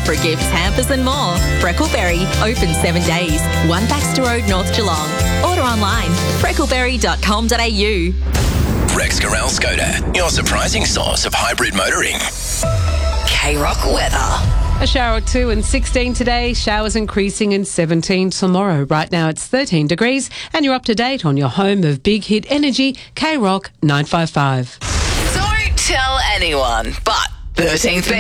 corporate gifts, hampers and more. Freckleberry, open 7 days. 1 Baxter Road, North Geelong. Order online, freckleberry.com.au. Rex Corral Skoda, your surprising source of hybrid motoring. K-Rock weather. A shower or two and 16 today, showers increasing and 17 tomorrow. Right now it's 13 degrees and you're up to date on your home of Big Hit Energy, K-Rock 955. Don't tell anyone, but 13th